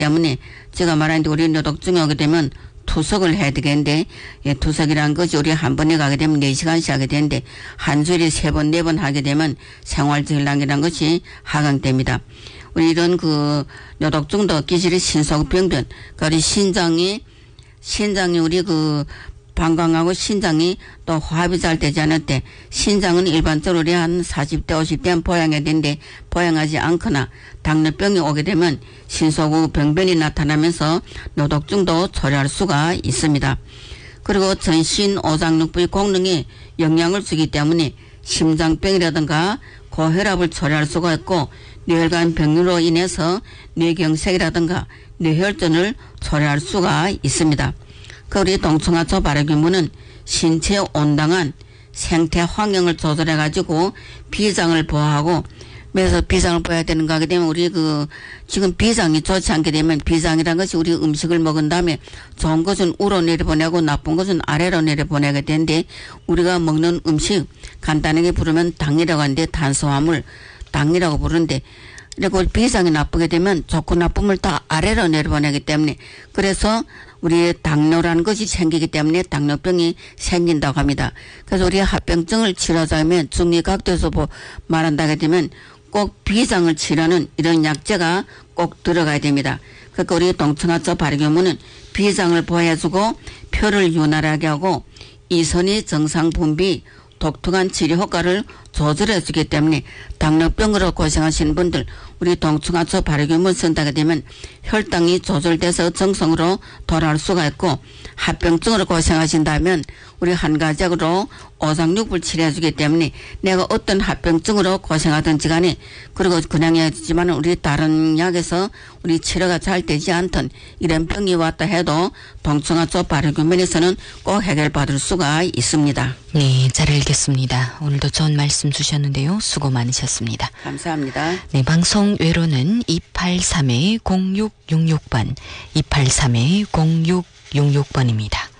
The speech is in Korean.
때문에 제가 말한 우리 뇌독증이 오게 되면 투석을 해야 되겠는데, 예, 투석이라는 것이 우리 한 번에 가게 되면 4시간씩 하게 되는데, 한 주일에 3번, 4번 하게 되면 생활질량이라는 것이 하강됩니다. 우리 이런 뇌독증도 기질이 신소변변, 그러니까 우리 신장이 우리 방광하고 신장이 또 호흡이 잘 되지 않을 때, 신장은 일반적으로 우리 한 40대, 50대는 보양해야 되는데, 보양하지 않거나 당뇨병이 오게 되면 신소구 병변이 나타나면서 뇌독증도 초래할 수가 있습니다. 그리고 전신 오장육부의功能에 영향을 주기 때문에 심장병이라든가 고혈압을 초래할 수가 있고, 뇌혈관 병으로 인해서 뇌경색이라든가 뇌혈전을 초래할 수가 있습니다. 우리 동청하초 발효균문은 신체에 온당한 생태 환경을 조절해 가지고 비장을 보호하고, 그래서 비장을 보호해야 되는 거 하게 되면 우리 지금 비장이 좋지 않게 되면, 비장이라는 것이 우리 음식을 먹은 다음에 좋은 것은 위로 내려보내고 나쁜 것은 아래로 내려보내게 되는데, 우리가 먹는 음식 간단하게 부르면 당이라고 하는데, 탄수화물 당이라고 부르는데, 그리고 비장이 나쁘게 되면 좋고 나쁨을 다 아래로 내려보내기 때문에, 그래서 우리의 당뇨라는 것이 생기기 때문에 당뇨병이 생긴다고 합니다. 그래서 우리 합병증을 치료하자면 중리각도에서 말한다게 되면 꼭 비장을 치료하는 이런 약재가 꼭 들어가야 됩니다. 그러니까 우리 동청하초 발효균문은 비장을 보호해주고 표를 윤활하게 하고 이선이 정상 분비, 독특한 치료 효과를 조절해 주기 때문에 당뇨병으로 고생하시는 분들, 우리 동청하초 발효균문 쓴다게 되면 혈당이 조절돼서 정상으로 돌아올 수가 있고, 합병증으로 고생하신다면 우리 한 가지로 오장육부를 치료해 주기 때문에 내가 어떤 합병증으로 고생하든지 간에, 그리고 그냥 해야지만 우리 다른 약에서 우리 치료가 잘 되지 않던 이런 병이 왔다 해도 동청하초 발효균문에서는 꼭 해결받을 수가 있습니다. 네, 잘 알겠습니다. 오늘도 좋은 말씀 주셨는데요. 수고 많으셨습니다. 감사합니다. 네, 방송 외로는 283-0666번, 283-0666번입니다.